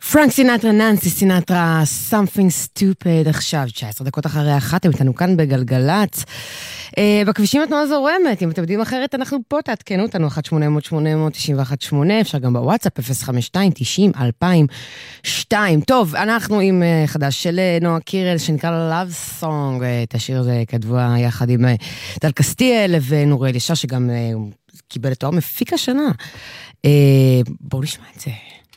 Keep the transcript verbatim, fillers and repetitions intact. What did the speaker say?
פרנק סינטרה, ננסי סינטרה, something stupid, עכשיו תשע עשרה דקות אחרי אחת, הם איתנו כאן בגלגלץ. אה, בכבישים התנועה זורמת, אם אתם יודעים אחרת, אנחנו פה, תעדכנו אותנו, אחת שמונה אפס אפס שמונה אפס תשע אחת שמונה, אפשר גם בוואטסאפ, אפס חמש שתיים תשעים אלפיים ושתיים. טוב, אנחנו עם uh, חדש של נועה קירל, שנקרא Love Song, את השיר הזה כתבו יחד עם דל קסטיאל, ונורי אלישע, שגם uh, קיבל את תואר מפיק השנה. Uh, בואו נשמע את זה.